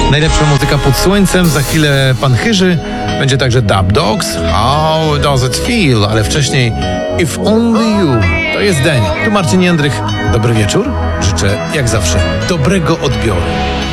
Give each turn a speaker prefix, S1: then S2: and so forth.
S1: Najlepsza muzyka pod słońcem, za chwilę Pan Chyży, będzie także Dub Dogs, How Does It Feel, ale wcześniej If Only You, to jest Deń. Tu Marcin Jędrych, dobry wieczór, życzę jak zawsze dobrego odbioru.